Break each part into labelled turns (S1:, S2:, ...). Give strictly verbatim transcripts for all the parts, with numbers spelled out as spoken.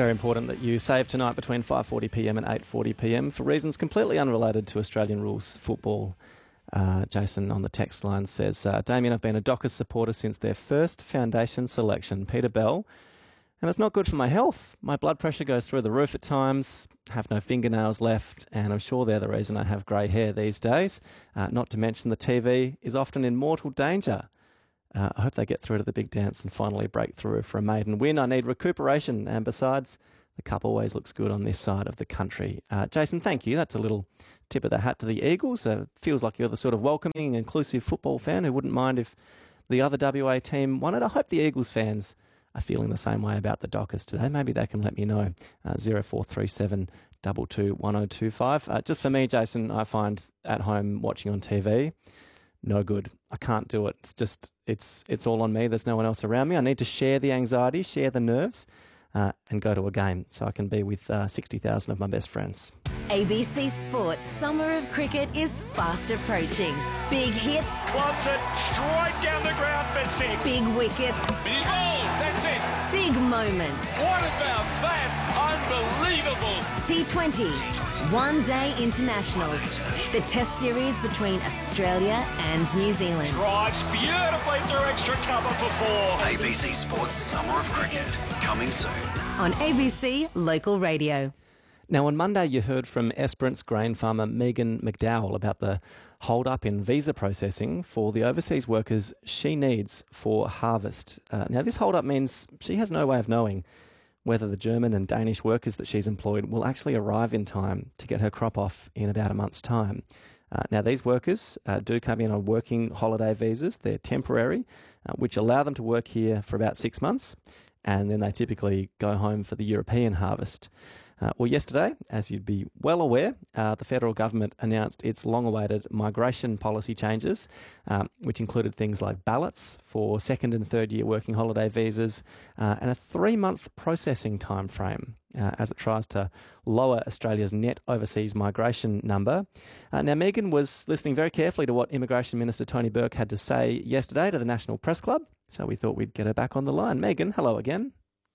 S1: very important that you save tonight between five forty p m and eight forty p m for reasons completely unrelated to Australian rules football. Uh, Jason on the text line says, uh, Damien, I've been a Dockers supporter since their first foundation selection, Peter Bell, and it's not good for my health. My blood pressure goes through the roof at times, have no fingernails left, and I'm sure they're the reason I have grey hair these days. Uh, not to mention the T V is often in mortal danger. Uh, I hope they get through to the big dance and finally break through for a maiden win. I need recuperation, and besides, the cup always looks good on this side of the country. Uh, Jason, thank you. That's a little tip of the hat to the Eagles. Uh, feels like you're the sort of welcoming, inclusive football fan who wouldn't mind if the other W A team won it. I hope the Eagles fans are feeling the same way about the Dockers today. Maybe they can let me know. Uh, zero four three seven two two one zero two five. Uh, just for me, Jason, I find at home watching on T V, no good. I can't do it. It's just, it's it's all on me. There's no one else around me. I need to share the anxiety, share the nerves, uh, and go to a game so I can be with uh, sixty thousand of my best friends.
S2: A B C Sports Summer of Cricket is fast approaching. Big hits.
S3: Wants it straight down the ground for six.
S2: Big wickets.
S3: He's bowled. That's it.
S2: Big moments.
S3: What about that? Unbelievable.
S2: T twenty. One Day Internationals. The Test series between Australia and New Zealand.
S3: Drives beautifully through extra cover for four.
S4: A B C Sports Summer of Cricket, coming soon.
S2: On A B C Local Radio.
S1: Now, on Monday, you heard from Esperance grain farmer Megan McDowell about the hold-up in visa processing for the overseas workers she needs for harvest. Uh, now, this hold-up means she has no way of knowing whether the German and Danish workers that she's employed will actually arrive in time to get her crop off in about a month's time. Uh, now, these workers uh, do come in on working holiday visas. They're temporary, uh, which allow them to work here for about six months, and then they typically go home for the European harvest. Uh, well, yesterday, as you'd be well aware, uh, the federal government announced its long-awaited migration policy changes, um, which included things like ballots for second and third year working holiday visas uh, and a three-month processing time frame uh, as it tries to lower Australia's net overseas migration number. Uh, now, Megan was listening very carefully to what Immigration Minister Tony Burke had to say yesterday to the National Press Club, so we thought we'd get her back on the line. Megan, hello again.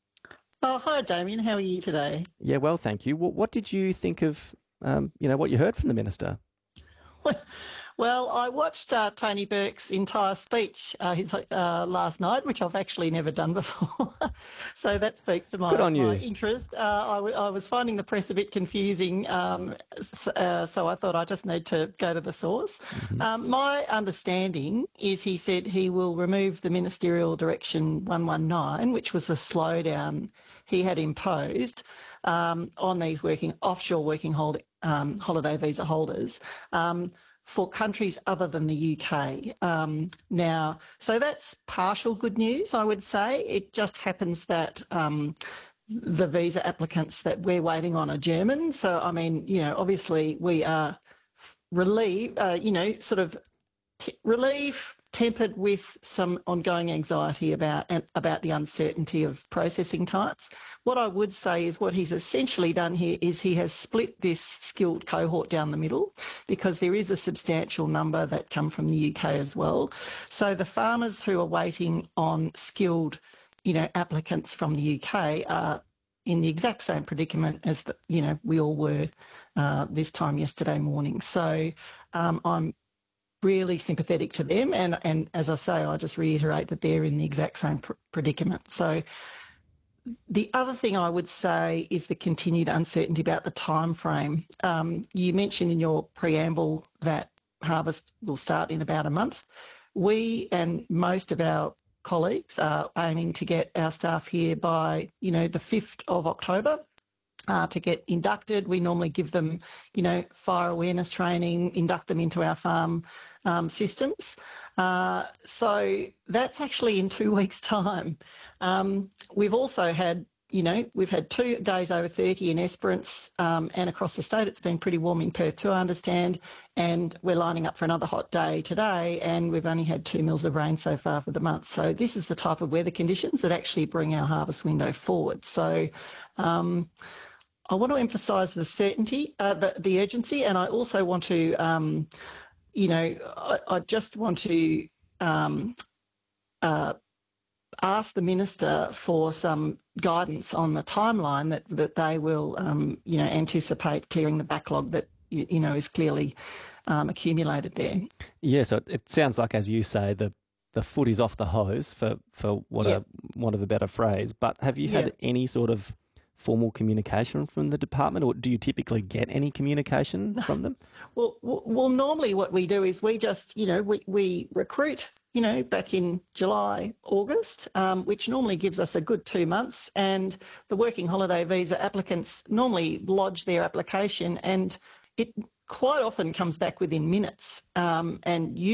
S5: Oh, hi, Damien. How are you today?
S1: Yeah, well, thank you. What, what did you think of, um, you know, what you heard from the minister?
S5: Well, I watched uh, Tony Burke's entire speech uh, his, uh, last night, which I've actually never done before. So that speaks to my,
S1: Good on you.
S5: my interest. Uh, I, w- I was finding the press a bit confusing, um, so, uh, so I thought I just need to go to the source. Mm-hmm. Um, my understanding is he said he will remove the Ministerial Direction one one nine, which was the slowdown he had imposed um, on these working offshore working hold, um, holiday visa holders. Um, for countries other than the U K. Um, now, so that's partial good news, I would say. It just happens that um, the visa applicants that we're waiting on are German. So, I mean, you know, obviously we are relieved, uh, you know, sort of t- relief tempered with some ongoing anxiety about about the uncertainty of processing times. What I would say is what he's essentially done here is he has split this skilled cohort down the middle, because there is a substantial number that come from the U K as well. So the farmers who are waiting on skilled, you know, applicants from the U K are in the exact same predicament as, the, you know, we all were uh, this time yesterday morning. So um, I'm really sympathetic to them, and, and as I say, I just reiterate that they're in the exact same pr- predicament. So the other thing I would say is the continued uncertainty about the time frame. Um, you mentioned in your preamble that harvest will start in about a month. We and most of our colleagues are aiming to get our staff here by, you know, the fifth of October. Uh, to get inducted. We normally give them, you know, fire awareness training, induct them into our farm um, systems. Uh, so that's actually in two weeks' time. Um, we've also had, you know, we've had two days over thirty in Esperance um, and across the state. It's been pretty warm in Perth too, I understand, and we're lining up for another hot day today, and we've only had two mils of rain so far for the month. So this is the type of weather conditions that actually bring our harvest window forward. So um, I want to emphasise the certainty, uh, the, the urgency, and I also want to, um, you know, I, I just want to um, uh, asked the minister for some guidance on the timeline that, that they will, um, you know, anticipate clearing the backlog that, you, you know, is clearly um, accumulated there.
S1: Yeah, so it, it sounds like, as you say, the the foot is off the hose, for, for what
S5: Yep.
S1: a want of a better phrase. But have you had
S5: Yep.
S1: any sort of formal communication from the department, or do you typically get any communication from them?
S5: Well, well, well, normally what we do is we just, you know, we, we recruit, you know, back in July, August, um, which normally gives us a good two months. And the working holiday visa applicants normally lodge their application, and it quite often comes back within minutes. Um, and